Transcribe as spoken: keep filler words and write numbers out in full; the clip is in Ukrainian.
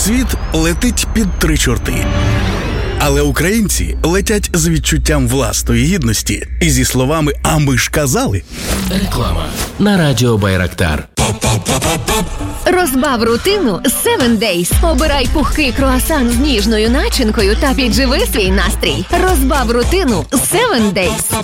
Світ летить під три чорти. Але українці летять з відчуттям власної гідності і зі словами «А ми ж казали». Реклама на радіо Байрактар. Розбав рутину севен дейз. Обирай пухкий круасан з ніжною начинкою та підживи свій настрій. Розбав рутину севен дейз.